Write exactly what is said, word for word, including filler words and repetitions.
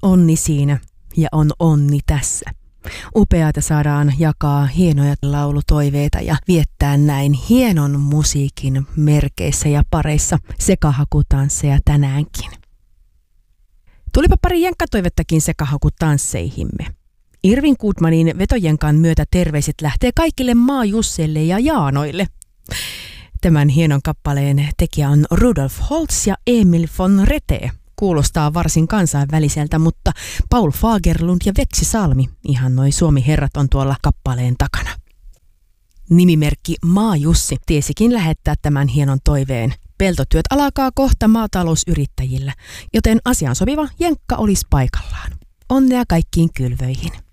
onni siinä ja on onni tässä. Upeata saadaan jakaa hienoja laulutoiveita ja viettää näin hienon musiikin merkeissä ja pareissa sekahakutansseja tänäänkin. Tulipa pari jenkkatoivettakin sekahakutansseihimme. Irvin Goodmanin vetojenkan myötä terveiset lähtee kaikille Maajusseille ja Jaanoille. Tämän hienon kappaleen tekijä on Rudolf Holtz ja Emil von Rete. Kuulostaa varsin kansainväliseltä, mutta Paul Fagerlund ja Veksi Salmi, ihan noi Suomi-herrat on tuolla kappaleen takana. Nimimerkki Maajussi tiesikin lähettää tämän hienon toiveen. Peltotyöt alkaa kohta maatalousyrittäjillä, joten asiaan sopiva jenkka olisi paikallaan. Onnea kaikkiin kylvöihin.